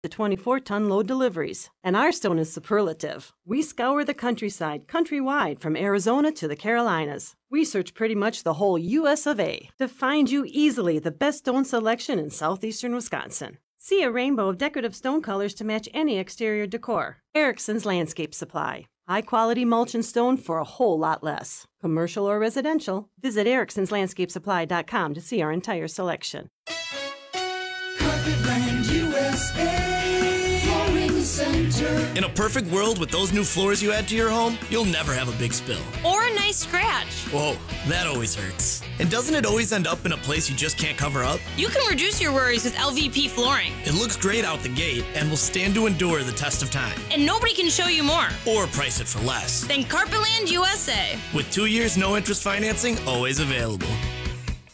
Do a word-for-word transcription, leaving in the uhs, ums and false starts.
to twenty-four ton load deliveries. And our stone is superlative. We scour the countryside, countrywide, from Arizona to the Carolinas. We search pretty much the whole U S of A to find you easily the best stone selection in southeastern Wisconsin. See a rainbow of decorative stone colors to match any exterior decor. Erickson's Landscape Supply. High-quality mulch and stone for a whole lot less. Commercial or residential, visit ericksons landscape supply dot com to see our entire selection. Carpetland U S A Flooring Center. In a perfect world with those new floors you add to your home, you'll never have a big spill. Or a nice scratch. Whoa, that always hurts. And doesn't it always end up in a place you just can't cover up? You can reduce your worries with L V P flooring. It looks great out the gate and will stand to endure the test of time. And nobody can show you more. Or price it for less. Than Carpetland U S A. With two years no interest financing always available.